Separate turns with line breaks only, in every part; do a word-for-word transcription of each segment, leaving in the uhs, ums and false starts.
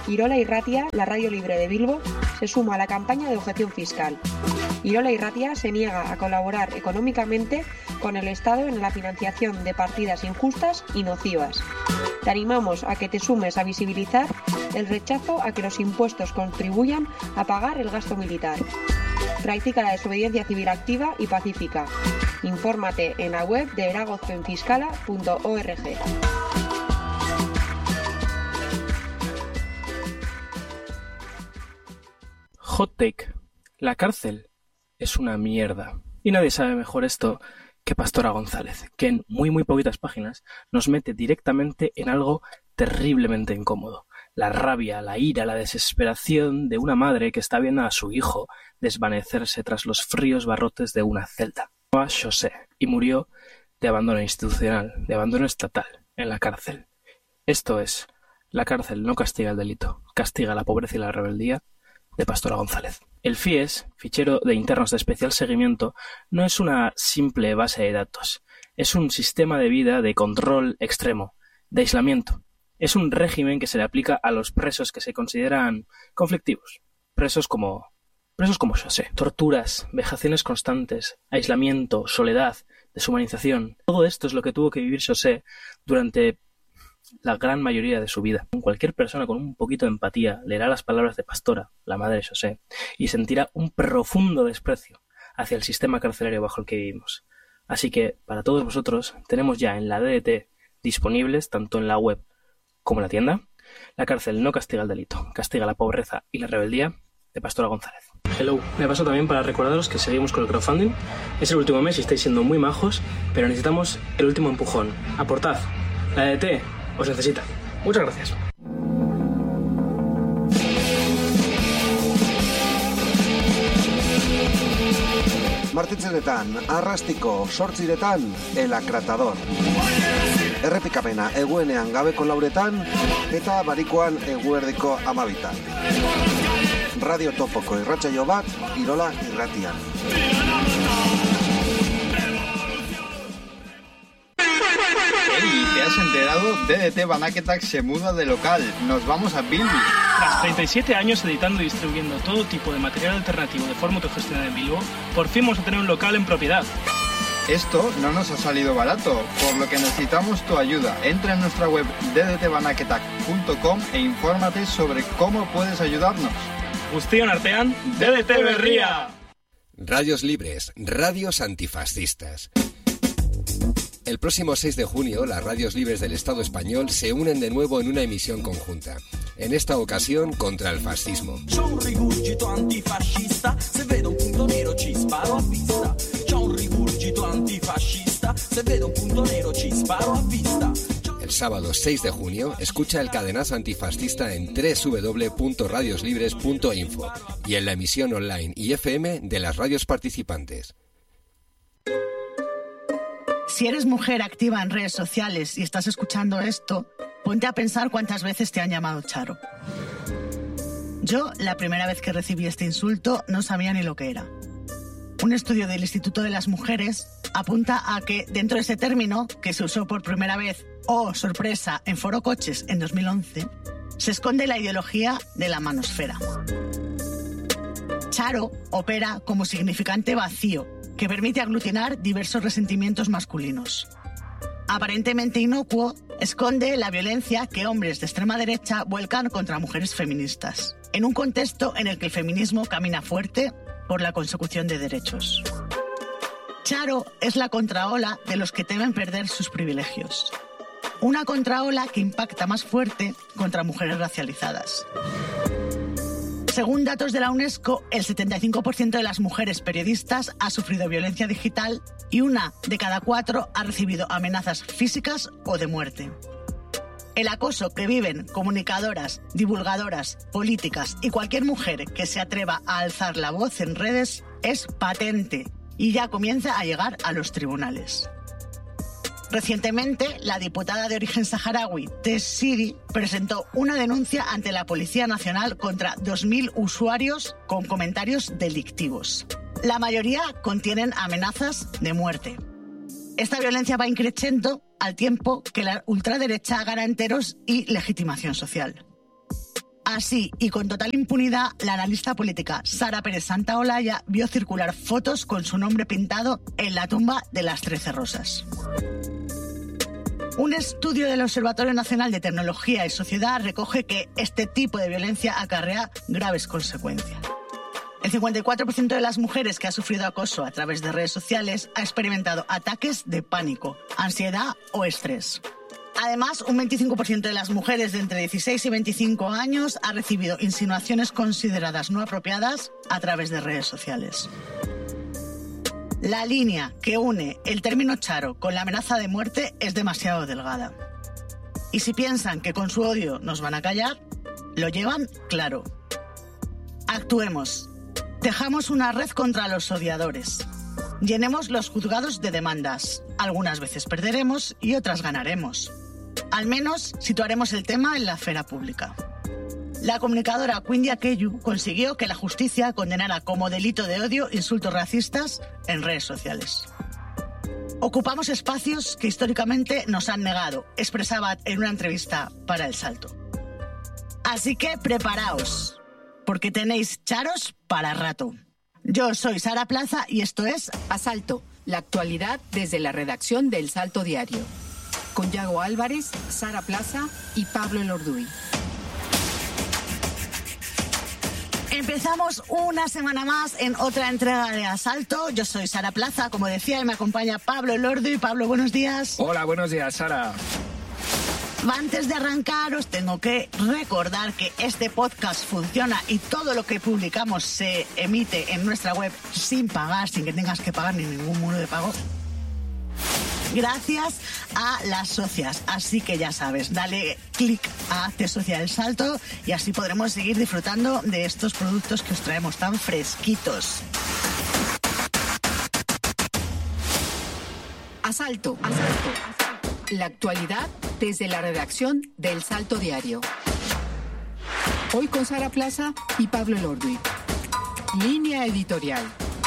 Irola Irratia, la radio libre de Bilbo, se suma a la campaña de objeción fiscal. Irola Irratia se niega a colaborar económicamente con el Estado en la financiación de partidas injustas y nocivas. Te animamos a que te sumes a visibilizar el rechazo a que los impuestos contribuyan a pagar el gasto militar. Practica la desobediencia civil activa y pacífica. Infórmate en la web de eragozpenfiskala punto org.
Hot take. La cárcel es una mierda. Y nadie sabe mejor esto que Pastora González, que en muy muy poquitas páginas nos mete directamente en algo terriblemente incómodo. La rabia, la ira, la desesperación de una madre que está viendo a su hijo desvanecerse tras los fríos barrotes de una celda. Se llamaba José y murió de abandono institucional, de abandono estatal, en la cárcel. Esto es, la cárcel no castiga el delito, castiga la pobreza y la rebeldía, de Pastora González. El FIES, Fichero de Internos de Especial Seguimiento, no es una simple base de datos, es un sistema de vida de control extremo, de aislamiento. Es un régimen que se le aplica a los presos que se consideran conflictivos. Presos como, presos como José. Torturas, vejaciones constantes, aislamiento, soledad, deshumanización. Todo esto es lo que tuvo que vivir José durante la gran mayoría de su vida. Cualquier persona con un poquito de empatía leerá las palabras de Pastora, la madre de José, y sentirá un profundo desprecio hacia el sistema carcelario bajo el que vivimos. Así que, para todos vosotros, tenemos ya en la D D T disponibles, tanto en la web como en la tienda, La cárcel no castiga el delito, castiga la pobreza y la rebeldía, de Pastora González. Hello, me paso también para recordaros que seguimos con el crowdfunding. Es el último mes y estáis siendo muy majos, pero necesitamos el último empujón. Aportad. La D D T os necesita. Muchas gracias.
Martitzenetan, arrastiko, sortziretan, el akratador. Errepikapena eguenean gabeko lauretan, eta barikoan eguerdiko amabitan. Radio Topoko irratsaio bat, Irola Irratian.
Hey, ¿te has enterado? D D T Banaketak se muda de local. Nos vamos a Bilbo.
Tras treinta y siete años editando y distribuyendo todo tipo de material alternativo de forma autogestionada en Bilbo, por fin vamos a tener un local en propiedad.
Esto no nos ha salido barato, por lo que necesitamos tu ayuda. Entra en nuestra web d d t banaketak punto com e infórmate sobre cómo puedes ayudarnos.
Guztion artean, D D T berria.
Radios libres, radios antifascistas. El próximo seis de junio, las radios libres del Estado español se unen de nuevo en una emisión conjunta. En esta ocasión, contra el fascismo.
C'è un rigurgito antifascista, se vedo un punto nero ci sparo a vista. C'è un rigurgito antifascista, se vedo un punto nero ci sparo a vista.
El sábado seis de junio, escucha el cadenazo antifascista en doble u doble u doble u punto radios libres punto info y en la emisión online y F M de las radios participantes.
Si eres mujer activa en redes sociales y estás escuchando esto, ponte a pensar cuántas veces te han llamado Charo. Yo, la primera vez que recibí este insulto, no sabía ni lo que era. Un estudio del Instituto de las Mujeres apunta a que dentro de ese término, que se usó por primera vez, oh, sorpresa, en Foro Coches en dos mil once, se esconde la ideología de la manosfera. Charo opera como significante vacío, que permite aglutinar diversos resentimientos masculinos. Aparentemente inocuo, esconde la violencia que hombres de extrema derecha vuelcan contra mujeres feministas, en un contexto en el que el feminismo camina fuerte por la consecución de derechos. Charo es la contraola de los que temen perder sus privilegios. Una contraola que impacta más fuerte contra mujeres racializadas. Según datos de la UNESCO, el setenta y cinco por ciento de las mujeres periodistas ha sufrido violencia digital y una de cada cuatro ha recibido amenazas físicas o de muerte. El acoso que viven comunicadoras, divulgadoras, políticas y cualquier mujer que se atreva a alzar la voz en redes es patente y ya comienza a llegar a los tribunales. Recientemente, la diputada de origen saharaui, Tess Siri, presentó una denuncia ante la Policía Nacional contra dos mil usuarios con comentarios delictivos. La mayoría contienen amenazas de muerte. Esta violencia va increciendo al tiempo que la ultraderecha gana enteros y legitimación social. Así, y con total impunidad, la analista política Sara Pérez Santaolalla vio circular fotos con su nombre pintado en la tumba de las Trece Rosas. Un estudio del Observatorio Nacional de Tecnología y Sociedad recoge que este tipo de violencia acarrea graves consecuencias. El cincuenta y cuatro por ciento de las mujeres que ha sufrido acoso a través de redes sociales ha experimentado ataques de pánico, ansiedad o estrés. Además, un veinticinco por ciento de las mujeres de entre dieciséis y veinticinco años ha recibido insinuaciones consideradas no apropiadas a través de redes sociales. La línea que une el término charo con la amenaza de muerte es demasiado delgada. Y si piensan que con su odio nos van a callar, lo llevan claro. Actuemos. Tejamos una red contra los odiadores. Llenemos los juzgados de demandas. Algunas veces perderemos y otras ganaremos. Al menos situaremos el tema en la esfera pública. La comunicadora Quindi Akeyu consiguió que la justicia condenara como delito de odio insultos racistas en redes sociales. Ocupamos espacios que históricamente nos han negado, expresaba en una entrevista para El Salto. Así que preparaos, porque tenéis charos para rato. Yo soy Sara Plaza y esto es
Asalto, la actualidad desde la redacción de El Salto Diario. Con Yago Álvarez, Sara Plaza y Pablo Elorduy.
Empezamos una semana más en otra entrega de Asalto. Yo soy Sara Plaza, como decía, y me acompaña Pablo Elorduy. Pablo, buenos días.
Hola, buenos días, Sara.
Antes de arrancar, os tengo que recordar que este podcast funciona y todo lo que publicamos se emite en nuestra web sin pagar, sin que tengas que pagar ni ningún muro de pago. Gracias a las socias. Así que ya sabes, dale clic a Hazte Socia del Salto y así podremos seguir disfrutando de estos productos que os traemos tan fresquitos.
Asalto, asalto. La actualidad desde la redacción de El Salto Diario. Hoy con Sara Plaza y Pablo Elorduy. Línea editorial.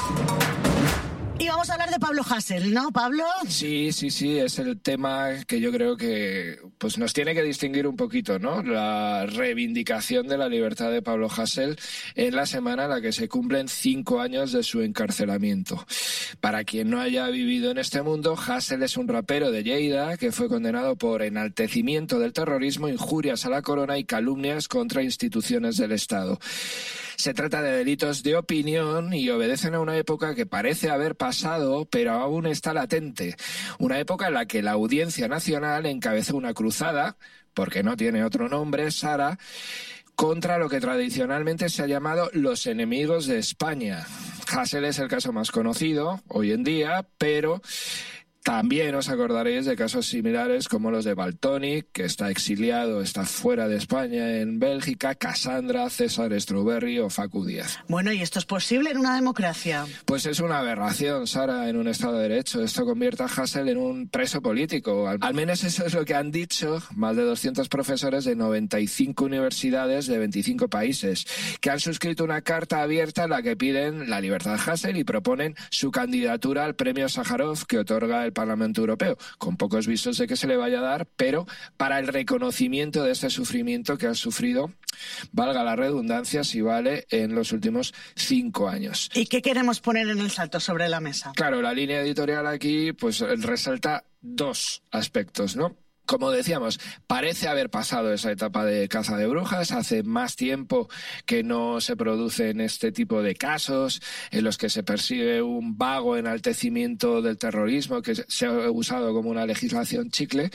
Y vamos a hablar de Pablo Hasél, ¿no, Pablo?
Sí, sí, sí, es el tema que yo creo que pues nos tiene que distinguir un poquito, ¿no? La reivindicación de la libertad de Pablo Hasél en la semana en la que se cumplen cinco años de su encarcelamiento. Para quien no haya vivido en este mundo, Hasél es un rapero de Lleida que fue condenado por enaltecimiento del terrorismo, injurias a la corona y calumnias contra instituciones del Estado. Se trata de delitos de opinión y obedecen a una época que parece haber pasado, pero aún está latente. Una época en la que la Audiencia Nacional encabezó una cruzada, porque no tiene otro nombre, Sara, contra lo que tradicionalmente se ha llamado los enemigos de España. Hasél es el caso más conocido hoy en día, pero también os acordaréis de casos similares como los de Valtònyc, que está exiliado, está fuera de España, en Bélgica, Cassandra, César Strawberry o Facu Díaz.
Bueno, ¿y esto es posible en una democracia?
Pues es una aberración, Sara, en un Estado de Derecho. Esto convierte a Hasél en un preso político. Al, al menos eso es lo que han dicho más de doscientos profesores de noventa y cinco universidades de veinticinco países, que han suscrito una carta abierta en la que piden la libertad de Hasél y proponen su candidatura al premio Sájarov que otorga el Parlamento Europeo, con pocos visos de que se le vaya a dar, pero para el reconocimiento de este sufrimiento que ha sufrido, valga la redundancia, si vale, en los últimos cinco años.
¿Y qué queremos poner en El Salto sobre la mesa?
Claro, la línea editorial aquí pues resalta dos aspectos, ¿no? Como decíamos, parece haber pasado esa etapa de caza de brujas. Hace más tiempo que no se producen este tipo de casos en los que se persigue un vago enaltecimiento del terrorismo que se ha usado como una legislación chicle.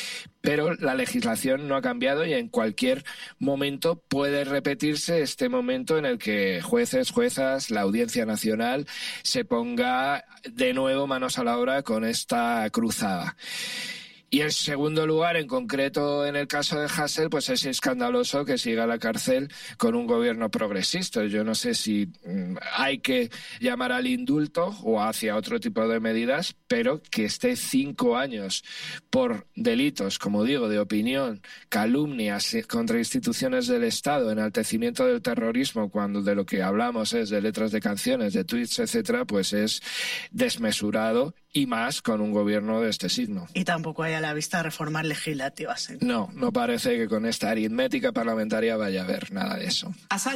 Pero la legislación no ha cambiado y en cualquier momento puede repetirse este momento en el que jueces, juezas, la Audiencia Nacional se ponga de nuevo manos a la obra con esta cruzada. Y en segundo lugar, en concreto en el caso de Hasél, pues es escandaloso que siga a la cárcel con un gobierno progresista. Yo no sé si mm, hay que llamar al indulto o hacia otro tipo de medidas, pero que esté cinco años por delitos, como digo, de opinión, calumnias contra instituciones del Estado, enaltecimiento del terrorismo, cuando de lo que hablamos es de letras de canciones, de tweets, etcétera, pues es desmesurado y más con un gobierno de este signo.
Y tampoco hay a la vista reformas legislativas, ¿eh?
No, no parece que con esta aritmética parlamentaria vaya a haber nada de eso.